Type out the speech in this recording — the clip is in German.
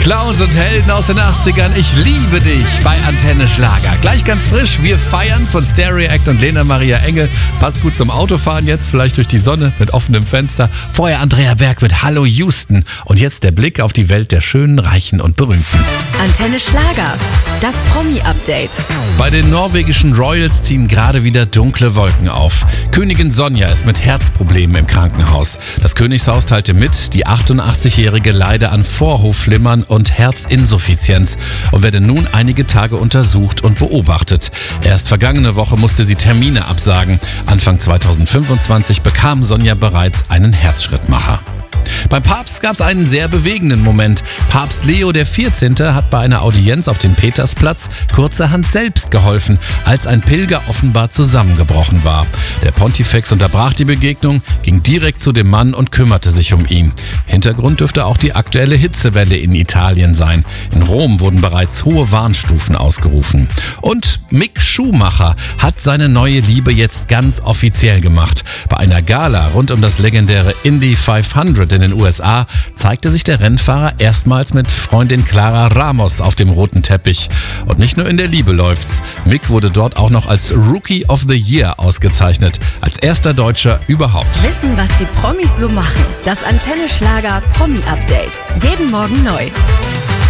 Clowns und Helden aus den 80ern, ich liebe dich bei Antenne Schlager. Gleich ganz frisch, wir feiern von Stereo Act und Lena Maria Engel. Passt gut zum Autofahren jetzt, vielleicht durch die Sonne mit offenem Fenster. Vorher Andrea Berg mit Hallo Houston. Und jetzt der Blick auf die Welt der Schönen, Reichen und Berühmten. Antenne Schlager, das Promi-Update. Bei den norwegischen Royals ziehen gerade wieder dunkle Wolken auf. Königin Sonja ist mit Herzproblemen im Krankenhaus. Das Königshaus teilte mit, die 88-Jährige leide an Vorhofflimmern und Herzinsuffizienz und werde nun einige Tage untersucht und beobachtet. Erst vergangene Woche musste sie Termine absagen. Anfang 2025 bekam Sonja bereits einen Herzschrittmacher. Beim Papst gab es einen sehr bewegenden Moment. Papst Leo XIV. Hat bei einer Audienz auf dem Petersplatz kurzerhand selbst geholfen, als ein Pilger offenbar zusammengebrochen war. Der Pontifex unterbrach die Begegnung, ging direkt zu dem Mann und kümmerte sich um ihn. Hintergrund dürfte auch die aktuelle Hitzewelle in Italien sein. In Rom wurden bereits hohe Warnstufen ausgerufen. Und Mick Schumacher hat seine neue Liebe jetzt ganz offiziell gemacht. Bei einer Gala rund um das legendäre Indy 500 in den USA zeigte sich der Rennfahrer erstmals mit Freundin Clara Ramos auf dem roten Teppich. Und nicht nur in der Liebe läuft's. Mick wurde dort auch noch als Rookie of the Year ausgezeichnet. Als erster Deutscher überhaupt. Wissen, was die Promis so machen. Das Antenne Schlager Promi-Update. Jeden Morgen neu.